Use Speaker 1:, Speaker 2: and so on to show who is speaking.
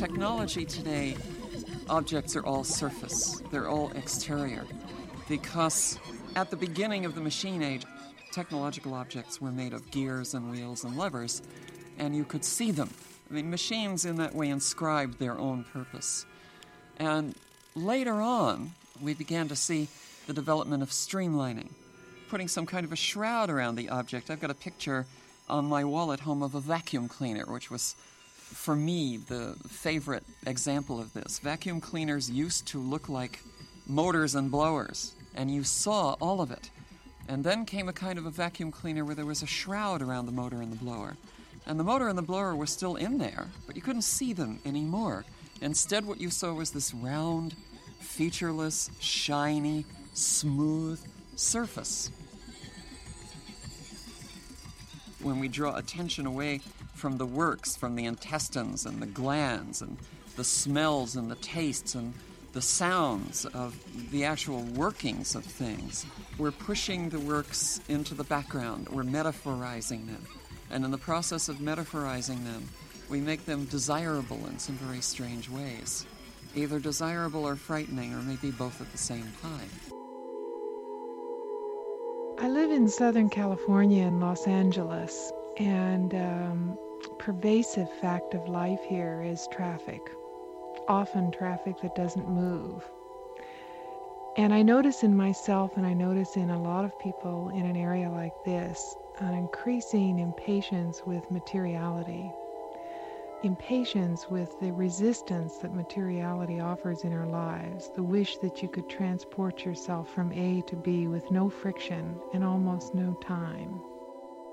Speaker 1: technology today, objects are all surface, they're all exterior, because at the beginning of the machine age, technological objects were made of gears and wheels and levers, and you could see them. I mean, machines in that way inscribed their own purpose. And later on, we began to see the development of streamlining, putting some kind of a shroud around the object. I've got a picture on my wall at home of a vacuum cleaner, which was, for me, the favorite example of this. Vacuum cleaners used to look like motors and blowers, and you saw all of it. And then came a kind of a vacuum cleaner where there was a shroud around the motor and the blower. And the motor and the blower were still in there, but you couldn't see them anymore. Instead, what you saw was this round, featureless, shiny, smooth surface. When we draw attention away from the works, from the intestines and the glands and the smells and the tastes and the sounds of the actual workings of things, we're pushing the works into the background. We're metaphorizing them. And in the process of metaphorizing them, we make them desirable in some very strange ways. Either desirable or frightening, or maybe both at the same time.
Speaker 2: I live in Southern California in Los Angeles, and pervasive fact of life here is traffic. Often traffic that doesn't move. And I notice in myself, and I notice in a lot of people in an area like this, an increasing impatience with materiality, impatience with the resistance that materiality offers in our lives, the wish that you could transport yourself from A to B with no friction and almost no time.